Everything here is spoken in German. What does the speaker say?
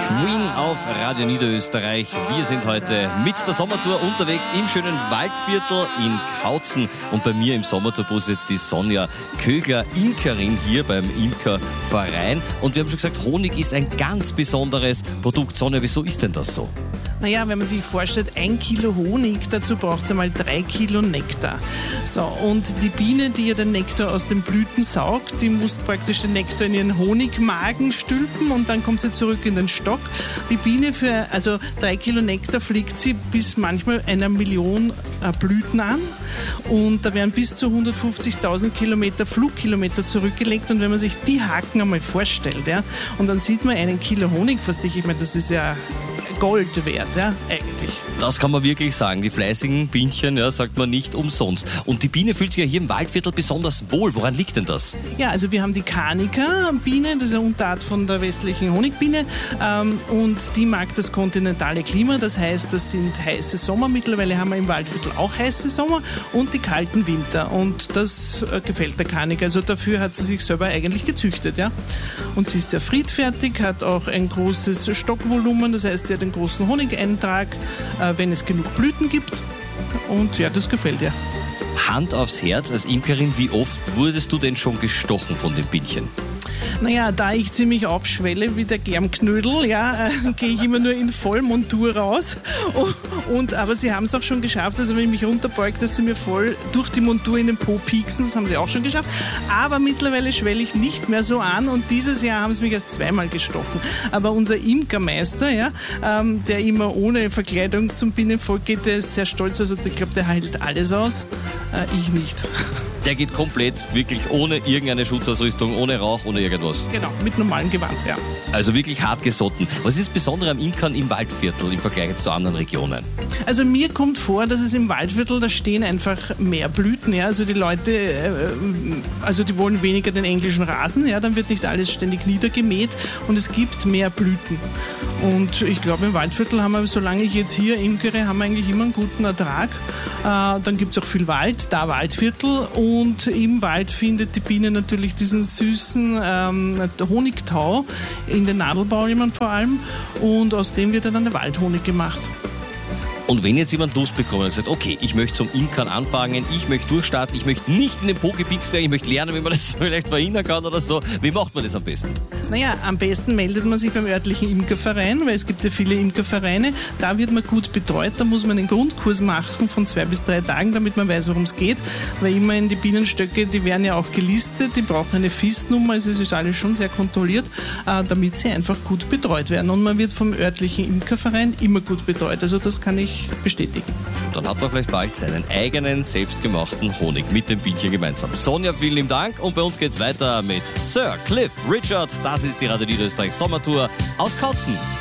Queen auf Radio Niederösterreich. Wir sind heute mit der Sommertour unterwegs im schönen Waldviertel in Kautzen. Und bei mir im Sommertourbus jetzt die Sonja Kögler, Imkerin hier beim Imkerverein. Und wir haben schon gesagt, Honig ist ein ganz besonderes Produkt. Sonja, wieso ist denn das so? Naja, wenn man sich vorstellt, 1 Kilo Honig, dazu braucht es einmal 3 Kilo Nektar. So, und die Biene, die ja den Nektar aus den Blüten saugt, die muss praktisch den Nektar in ihren Honigmagen stülpen und dann kommt sie zurück in den Stock. Die Biene für 3 Kilo Nektar fliegt sie bis manchmal 1 Million Blüten an und da werden bis zu 150.000 Kilometer Flugkilometer zurückgelegt und wenn man sich die Haken einmal vorstellt, ja, und dann sieht man 1 Kilo Honig vor sich, ich meine, das ist ja Gold wert, ja, eigentlich. Das kann man wirklich sagen. Die fleißigen Bienchen, ja, sagt man nicht umsonst. Und die Biene fühlt sich ja hier im Waldviertel besonders wohl. Woran liegt denn das? Ja, also wir haben die Carnica-Biene, das ist eine Unterart von der westlichen Honigbiene und die mag das kontinentale Klima, das heißt, das sind heiße Sommer. Mittlerweile haben wir im Waldviertel auch heiße Sommer und die kalten Winter und das gefällt der Carnica. Also dafür hat sie sich selber eigentlich gezüchtet, ja. Und sie ist sehr friedfertig, hat auch ein großes Stockvolumen, das heißt, sie hat einen großen Honigeintrag, wenn es genug Blüten gibt. Und ja, das gefällt ihr. Hand aufs Herz, als Imkerin, wie oft wurdest du denn schon gestochen von den Bienchen? Naja, da ich ziemlich aufschwelle wie der Germknödel, ja, gehe ich immer nur in Vollmontur raus. Aber sie haben es auch schon geschafft, also wenn ich mich runterbeuge, dass sie mir voll durch die Montur in den Po pieksen, das haben sie auch schon geschafft. Aber mittlerweile schwelle ich nicht mehr so an und dieses Jahr haben sie mich erst 2-mal gestochen. Aber unser Imkermeister, ja, der immer ohne Verkleidung zum Bienenvolk geht, der ist sehr stolz, also ich glaube, der hält alles aus, ich nicht. Der geht komplett, wirklich ohne irgendeine Schutzausrüstung, ohne Rauch, ohne irgendwas. Genau, mit normalem Gewand, ja. Also wirklich hart gesotten. Was ist das Besondere am Imkern im Waldviertel im Vergleich zu anderen Regionen? Also mir kommt vor, dass es im Waldviertel, da stehen einfach mehr Blüten. Ja? Also die Leute, die wollen weniger den englischen Rasen, ja? Dann wird nicht alles ständig niedergemäht und es gibt mehr Blüten. Und ich glaube, im Waldviertel haben wir, solange ich jetzt hier imkere, haben wir eigentlich immer einen guten Ertrag. Dann gibt es auch viel Wald, da Waldviertel. Und im Wald findet die Biene natürlich diesen süßen Honigtau, in den Nadelbäumen vor allem. Und aus dem wird dann der Waldhonig gemacht. Und wenn jetzt jemand Lust bekommt und sagt, okay, ich möchte zum Imkern anfangen, ich möchte durchstarten, ich möchte nicht in den Po gepiekst werden, ich möchte lernen, wie man das vielleicht verhindern kann oder so, wie macht man das am besten? Naja, am besten meldet man sich beim örtlichen Imkerverein, weil es gibt ja viele Imkervereine. Da wird man gut betreut, da muss man einen Grundkurs machen von 2 bis 3 Tagen, damit man weiß, worum es geht. Weil immerhin die Bienenstöcke, die werden ja auch gelistet, die brauchen eine FIS-Nummer, also es ist alles schon sehr kontrolliert, damit sie einfach gut betreut werden. Und man wird vom örtlichen Imkerverein immer gut betreut, also das kann ich bestätigen. Dann hat man vielleicht bald seinen eigenen selbstgemachten Honig mit dem Bienchen gemeinsam. Sonja, vielen lieben Dank und bei uns geht's weiter mit Sir Cliff Richard. Das ist die Radio Niederösterreich Sommertour aus Kautzen.